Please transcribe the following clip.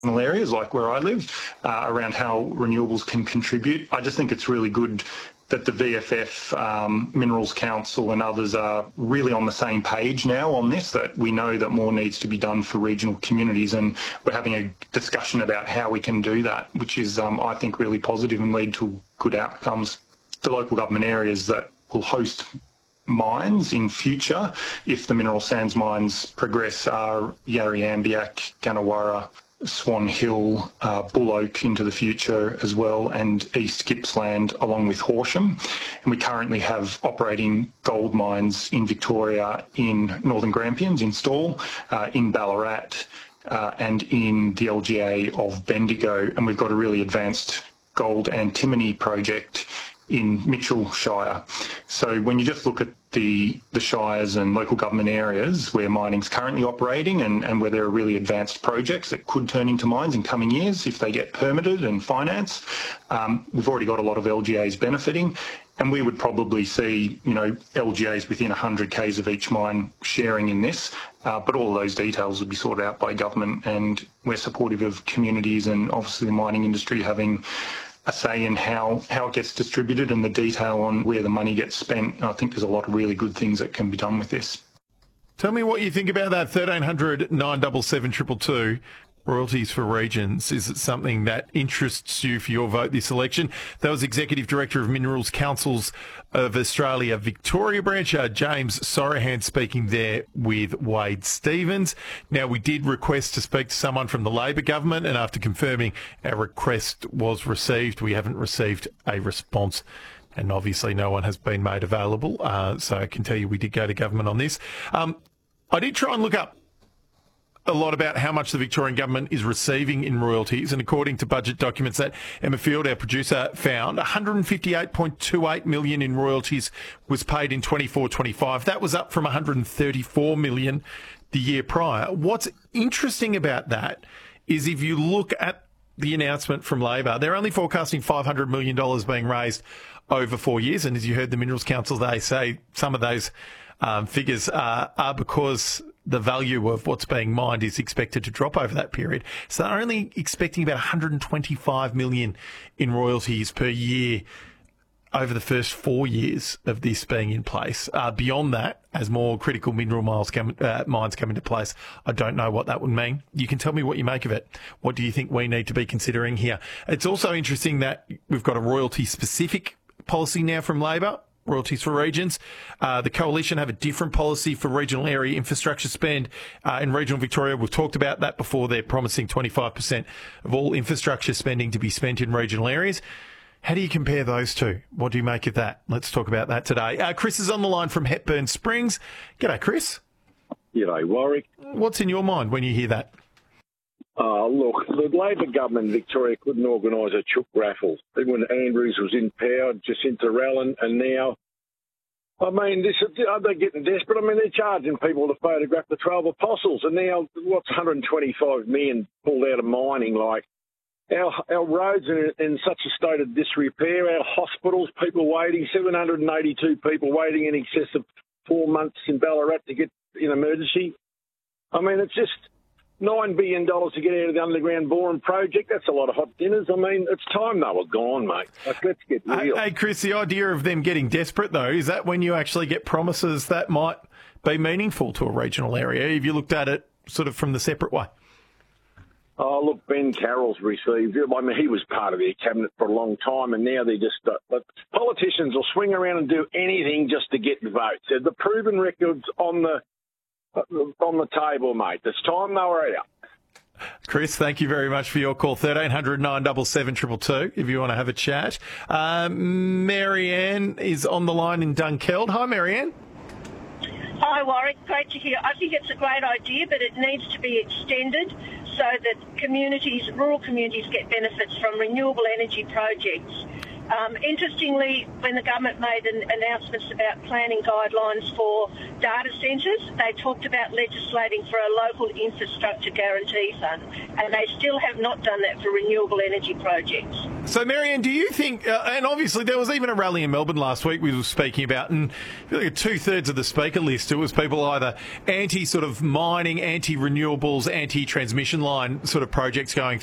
areas like where I live around how renewables can contribute. I just think it's really good that the VFF, Minerals Council and others are really on the same page now on this, that we know that more needs to be done for regional communities, and we're having a discussion about how we can do that, which is, I think, really positive and lead to good outcomes. The local government areas that will host mines in future, if the mineral sands mines progress, are Yarri-Ambiac, Gannawarra, Swan Hill, Bull Oak into the future as well, and East Gippsland along with Horsham. And we currently have operating gold mines in Victoria, in Northern Grampians, in Stawell, in Ballarat, and in the LGA of Bendigo. And we've got a really advanced gold antimony project in Mitchell Shire. So when you just look at the shires and local government areas where mining's currently operating and where there are really advanced projects that could turn into mines in coming years if they get permitted and financed, we've already got a lot of LGAs benefiting, and we would probably see, you know, LGAs within 100 k's of each mine sharing in this, but all of those details would be sorted out by government, and we're supportive of communities and obviously the mining industry having a say in how it gets distributed and the detail on where the money gets spent. I think there's a lot of really good things that can be done with this. Tell me what you think about that 1300 977 222 royalties for regions. Is it something that interests you for your vote this election? That was Executive Director of Minerals Councils of Australia Victoria Branch, James Sorohan, speaking there with Wade Stevens. Now, we did request to speak to someone from the Labor government, and after confirming our request was received, we haven't received a response. And obviously no one has been made available, so I can tell you we did go to government on this. I did try and look up a lot about how much the Victorian government is receiving in royalties, and according to budget documents that Emma Field, our producer, found, $158.28 million in royalties was paid in 24-25. That was up from $134 million the year prior. What's interesting about that is if you look at the announcement from Labor, they're only forecasting $500 million being raised over 4 years, and as you heard the Minerals Council, they say some of those figures are because the value of what's being mined is expected to drop over that period. So they're only expecting about $125 million in royalties per year over the first 4 years of this being in place. Beyond that, as more critical mineral mines come into place, I don't know what that would mean. You can tell me what you make of it. What do you think we need to be considering here? It's also interesting that we've got a royalty-specific policy now from Labor, royalties for regions. The Coalition have a different policy for regional area infrastructure spend. In regional Victoria, we've talked about that before. They're promising 25% of all infrastructure spending to be spent in regional areas. How do you compare those two? What do you make of that? Let's talk about that today. Chris is on the line from Hepburn Springs. G'day, Chris. G'day, Warwick. What's in your mind when you hear that? Look, the Labor government in Victoria couldn't organise a chook raffle. Even when Andrews was in power, Jacinta Allan, and now, I mean, are they getting desperate? I mean, they're charging people to photograph the 12 apostles, and now what's 125 million pulled out of mining? Like, our roads are in such a state of disrepair, our hospitals, people waiting, 782 people waiting in excess of 4 months in Ballarat to get in emergency. I mean, it's just $9 billion to get out of the underground boring project. That's a lot of hot dinners. I mean, it's time they were gone, mate. Like, let's get real. Hey, Chris, the idea of them getting desperate, though, is that when you actually get promises that might be meaningful to a regional area, if you looked at it sort of from the separate way? Oh, look, Ben Carroll's received it. I mean, he was part of their cabinet for a long time, and now they just but politicians will swing around and do anything just to get votes. The proven record's on the table, mate. It's time they were out. Chris, thank you very much for your call. 1300 977 222 if you want to have a chat. Marianne is on the line in Dunkeld. Hi, Marianne. Hi, Warwick. Great to hear. I think it's a great idea, but it needs to be extended so that rural communities get benefits from renewable energy projects. Interestingly, when the government made announcements about planning guidelines for data centres, they talked about legislating for a local infrastructure guarantee fund, and they still have not done that for renewable energy projects. So, Marianne, do you think, and obviously there was even a rally in Melbourne last week we were speaking about, and I feel like 2/3 of the speaker list, it was people either anti sort of mining, anti-renewables, anti-transmission line sort of projects going